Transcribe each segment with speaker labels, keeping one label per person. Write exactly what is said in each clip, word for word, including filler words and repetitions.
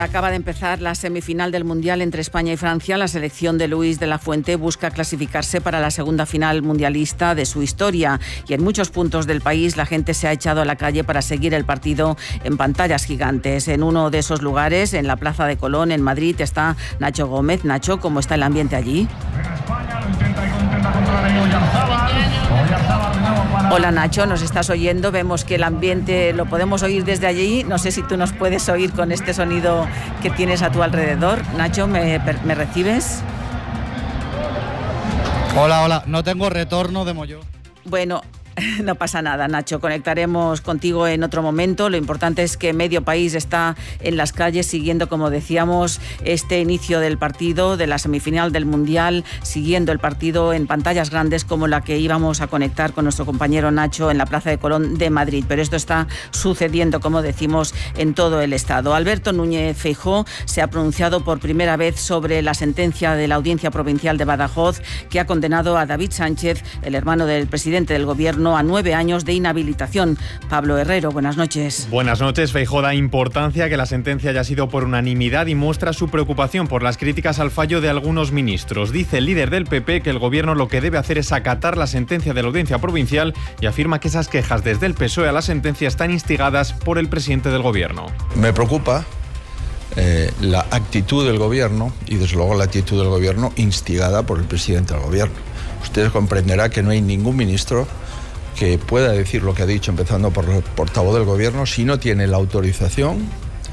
Speaker 1: Acaba de empezar la semifinal del Mundial entre España y Francia. La selección de Luis de la Fuente busca clasificarse para la segunda final mundialista de su historia. Y en muchos puntos del país la gente se ha echado a la calle para seguir el partido en pantallas gigantes. En uno de esos lugares, en la Plaza de Colón, en Madrid, está Nacho Gómez. Nacho, ¿cómo está el ambiente allí? Hola Nacho, nos estás oyendo, vemos que el ambiente lo podemos oír desde allí, no sé si tú nos puedes oír con este sonido que tienes a tu alrededor. Nacho, ¿me, me recibes?
Speaker 2: Hola, hola, no tengo retorno de Molló.
Speaker 1: Bueno, no pasa nada, Nacho, conectaremos contigo en otro momento. Lo importante es que medio país está en las calles siguiendo, como decíamos, este inicio del partido, de la semifinal del Mundial, siguiendo el partido en pantallas grandes como la que íbamos a conectar con nuestro compañero Nacho en la Plaza de Colón de Madrid. Pero esto está sucediendo, como decimos, en todo el Estado. Alberto Núñez Feijóo se ha pronunciado por primera vez sobre la sentencia de la Audiencia Provincial de Badajoz que ha condenado a David Sánchez, el hermano del presidente del Gobierno, a nueve años de inhabilitación. Pablo Herrero, buenas noches.
Speaker 3: Buenas noches. Feijóo da importancia que la sentencia haya sido por unanimidad y muestra su preocupación por las críticas al fallo de algunos ministros. Dice el líder del P P que el Gobierno lo que debe hacer es acatar la sentencia de la Audiencia Provincial y afirma que esas quejas desde el P S O E a la sentencia están instigadas por el presidente del Gobierno.
Speaker 4: Me preocupa eh, la actitud del Gobierno y desde luego la actitud del Gobierno instigada por el presidente del Gobierno. Ustedes comprenderán que no hay ningún ministro que pueda decir lo que ha dicho, empezando por el portavoz del Gobierno, si no tiene la autorización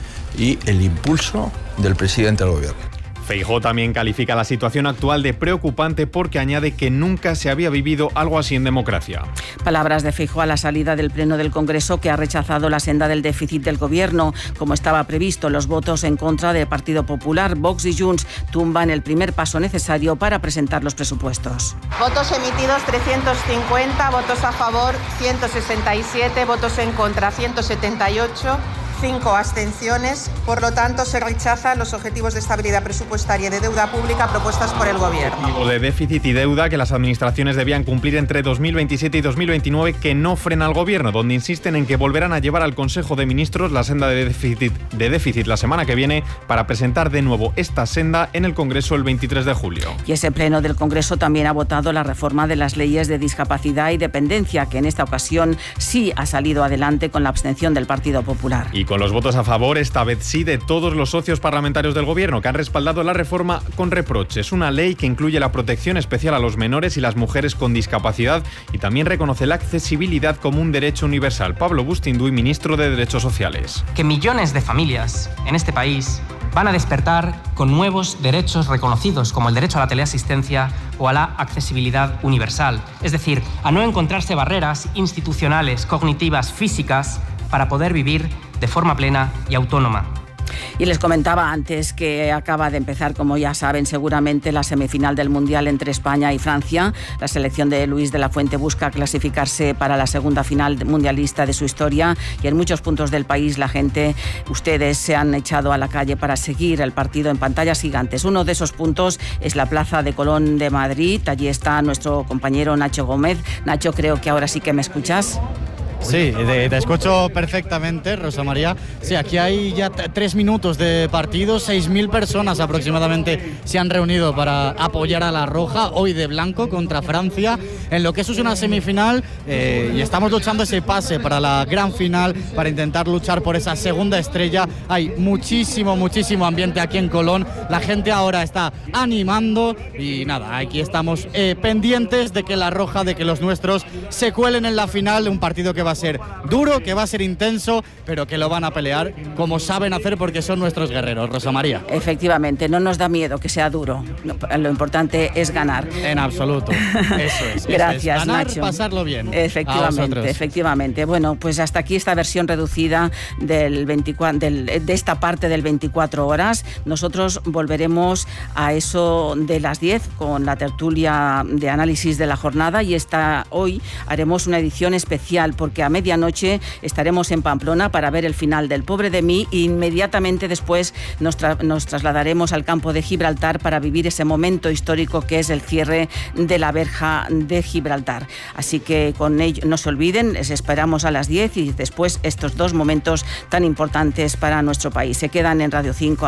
Speaker 4: y el impulso del presidente del Gobierno.
Speaker 3: Feijóo también califica la situación actual de preocupante porque añade que nunca se había vivido algo así en democracia.
Speaker 1: Palabras de Feijóo a la salida del Pleno del Congreso, que ha rechazado la senda del déficit del Gobierno. Como estaba previsto, los votos en contra del Partido Popular, Vox y Junts tumban el primer paso necesario para presentar los presupuestos.
Speaker 5: Votos emitidos trescientos cincuenta, votos a favor ciento sesenta y siete, votos en contra ciento setenta y ocho, cinco abstenciones. Por lo tanto, se rechazan los objetivos de estabilidad presupuestaria y de deuda pública propuestas por el Gobierno.
Speaker 3: De déficit y deuda que las administraciones debían cumplir entre dos mil veintisiete y dos mil veintinueve, que no frena al Gobierno, donde insisten en que volverán a llevar al Consejo de Ministros la senda de déficit, de déficit la semana que viene para presentar de nuevo esta senda en el Congreso el veintitrés de julio.
Speaker 1: Y ese Pleno del Congreso también ha votado la reforma de las leyes de discapacidad y dependencia, que en esta ocasión sí ha salido adelante con la abstención del Partido Popular.
Speaker 3: Y con los votos a favor, esta vez sí, de todos los socios parlamentarios del Gobierno, que han respaldado la reforma con reproches. Una ley que incluye la protección especial a los menores y las mujeres con discapacidad y también reconoce la accesibilidad como un derecho universal. Pablo Bustinduy, ministro de Derechos Sociales.
Speaker 6: Que millones de familias en este país van a despertar con nuevos derechos reconocidos, como el derecho a la teleasistencia o a la accesibilidad universal. Es decir, a no encontrarse barreras institucionales, cognitivas, físicas, para poder vivir de forma plena y autónoma.
Speaker 1: Y les comentaba antes que acaba de empezar, como ya saben seguramente, la semifinal del Mundial entre España y Francia. La selección de Luis de la Fuente busca clasificarse para la segunda final mundialista de su historia y en muchos puntos del país la gente, ustedes, se han echado a la calle para seguir el partido en pantallas gigantes. Uno de esos puntos es la Plaza de Colón de Madrid. Allí está nuestro compañero Nacho Gómez. Nacho, creo que ahora sí que me escuchas.
Speaker 2: Sí, te, te escucho perfectamente, Rosa María. Sí, aquí hay ya t- tres minutos de partido, seis mil personas aproximadamente se han reunido para apoyar a la Roja, hoy de blanco contra Francia, en lo que eso es una semifinal eh, y estamos luchando ese pase para la gran final, para intentar luchar por esa segunda estrella. Hay muchísimo, muchísimo ambiente aquí en Colón, la gente ahora está animando y nada, aquí estamos eh, pendientes de que la Roja, de que los nuestros se cuelen en la final de un partido que va a ser duro, que va a ser intenso, pero que lo van a pelear como saben hacer porque son nuestros guerreros. Rosa María.
Speaker 1: Efectivamente, no nos da miedo que sea duro. Lo importante es ganar.
Speaker 2: En absoluto. Eso es.
Speaker 1: Gracias,
Speaker 2: eso es. Ganar,
Speaker 1: Nacho.
Speaker 2: Pasarlo bien.
Speaker 1: Efectivamente, efectivamente. Bueno, pues hasta aquí esta versión reducida del veinticuatro, del, de esta parte del veinticuatro horas. Nosotros volveremos a eso de las diez con la tertulia de análisis de la jornada y esta, hoy haremos una edición especial porque porque a medianoche estaremos en Pamplona para ver el final del Pobre de mí e inmediatamente después nos, tra- nos trasladaremos al campo de Gibraltar para vivir ese momento histórico que es el cierre de la verja de Gibraltar. Así que con ello no se olviden, les esperamos a las diez y después estos dos momentos tan importantes para nuestro país. Se quedan en Radio cinco.